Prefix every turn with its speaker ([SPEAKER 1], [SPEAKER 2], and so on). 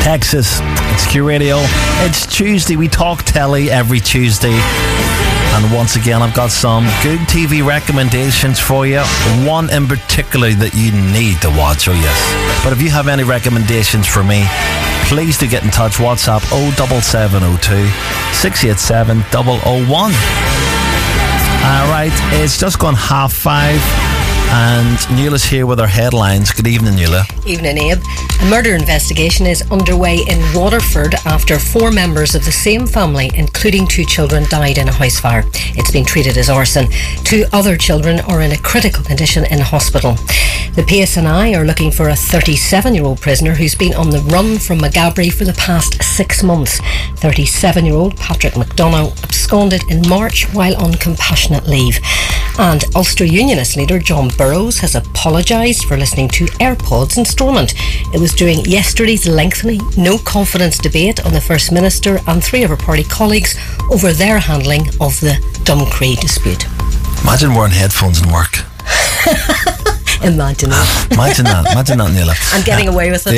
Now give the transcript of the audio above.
[SPEAKER 1] Texas. It's Q Radio. It's Tuesday. We talk telly every Tuesday. And once again, I've got some good TV recommendations for you. One in particular that you need to watch, oh yes. But if you have any recommendations for me, please do get in touch. WhatsApp 07702 687 001. Alright, it's just gone 5:30. And Nuala's here with our headlines. Good evening, Nuala.
[SPEAKER 2] Evening, Abe. A murder investigation is underway in Waterford after 4 members of the same family, including 2 children, died in a house fire. It's been treated as arson. 2 other children are in a critical condition in hospital. The PSNI are looking for a 37-year-old prisoner who's been on the run from Maghaberry for the past 6 months. 37-year-old Patrick McDonough absconded in March while on compassionate leave. And Ulster Unionist leader John Burrows has apologised for listening to AirPods in Stormont. It was during yesterday's lengthy no-confidence debate on the First Minister and 3 of her party colleagues over their handling of the Dumcree dispute.
[SPEAKER 1] Imagine wearing headphones in work.
[SPEAKER 2] Imagine that.
[SPEAKER 1] Imagine that, Nuala.
[SPEAKER 2] And getting away with it.